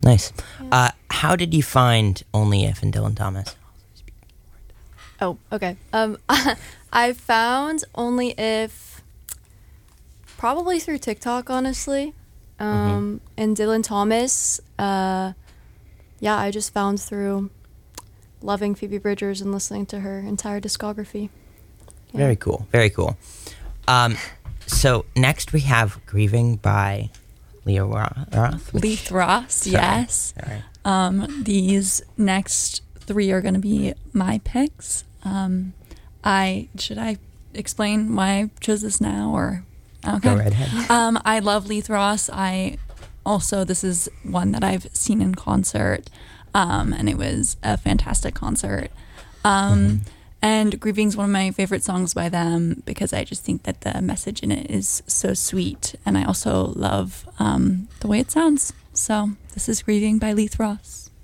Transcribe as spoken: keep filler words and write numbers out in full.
Nice. Yeah. Uh, how did you find Only If and Dylan Thomas? Oh, okay. Um, I found Only If probably through TikTok, honestly. Um, Mm-hmm. And Dylan Thomas, uh, yeah, I just found through loving Phoebe Bridgers and listening to her entire discography. Yeah. Very cool. Very cool. Um, so next we have Grieving by Leah Roth. which- Leith Ross, Sorry. yes. Sorry. Um, these next three are going to be my picks. Um, I should I explain why I chose this now or okay? Go right ahead. Um, I love Leith Ross. I also this is one that I've seen in concert, um, and it was a fantastic concert. Um, Mm-hmm. And Grieving is one of my favorite songs by them because I just think that the message in it is so sweet, and I also love um, the way it sounds. So this is Grieving by Leith Ross.